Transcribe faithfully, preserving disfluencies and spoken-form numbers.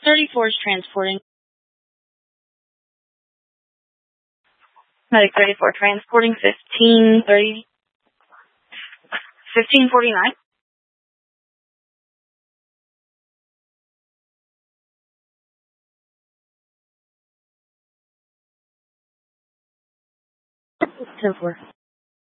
thirty-four is transporting. Medic thirty-four transporting fifteen thirty. fifteen forty-nine. ten four.